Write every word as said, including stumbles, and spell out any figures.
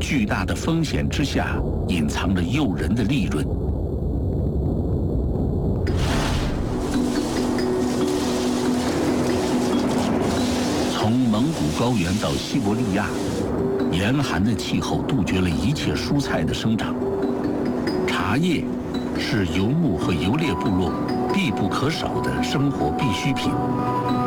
巨大的风险之下，隐藏着诱人的利润。从蒙古高原到西伯利亚，严寒的气候杜绝了一切蔬菜的生长。茶叶是游牧和游猎部落必不可少的生活必需品。